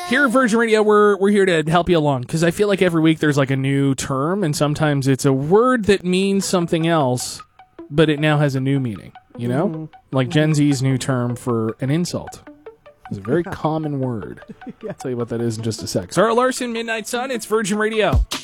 Here at Virgin Radio, we're here to help you along because I feel like every week there's like a new term, and sometimes it's a word that means something else, but it now has a new meaning. You know, like Gen Z's new term for an insult. It's a very common word. I'll tell you what that is in just a sec. Zara Larson, Midnight Sun. It's Virgin Radio.